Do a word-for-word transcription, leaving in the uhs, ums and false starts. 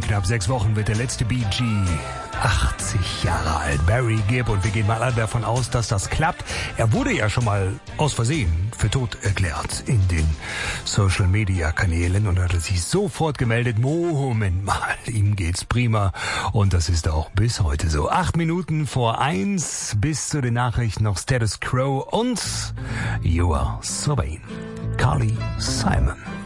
knapp sechs Wochen wird der letzte Bee Gee achtzig Jahre alt, Barry Gibb, und wir gehen mal alle davon aus, dass das klappt. Er wurde ja schon mal aus Versehen für tot erklärt in den Social-Media-Kanälen und hat sich sofort gemeldet, Moment mal, ihm geht's prima, und das ist auch bis heute so. Acht Minuten vor eins, bis zu den Nachrichten noch Status Quo und You Are So Vain, Carly Simon.